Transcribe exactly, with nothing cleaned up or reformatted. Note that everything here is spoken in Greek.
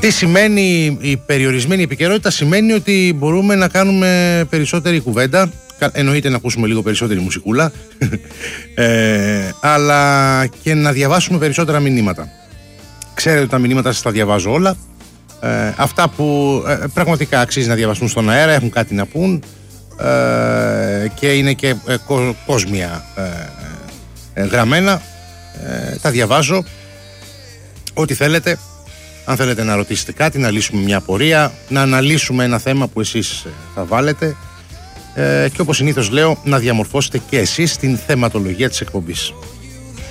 Τι σημαίνει η περιορισμένη επικαιρότητα? Σημαίνει ότι μπορούμε να κάνουμε περισσότερη κουβέντα. Εννοείται να ακούσουμε λίγο περισσότερη μουσικούλα, ε, αλλά και να διαβάσουμε περισσότερα μηνύματα. Ξέρετε ότι τα μηνύματα σας τα διαβάζω όλα. Ε, αυτά που ε, πραγματικά αξίζει να διαβαστούν στον αέρα, έχουν κάτι να πούν ε, και είναι και ε, κο, κόσμια ε, ε, γραμμένα. Ε, τα διαβάζω. Ό,τι θέλετε. Αν θέλετε να ρωτήσετε κάτι, να λύσουμε μια απορία, να αναλύσουμε ένα θέμα που εσείς θα βάλετε ε, και όπως συνήθως λέω, να διαμορφώσετε και εσείς την θεματολογία της εκπομπής.